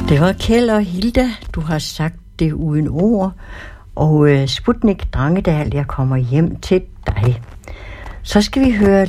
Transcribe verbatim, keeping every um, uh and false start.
Det var Kjeld og Hilda, du har sagt det uden ord. Og uh, Sputnik Drangedal, jeg kommer hjem til dig. Så skal vi høre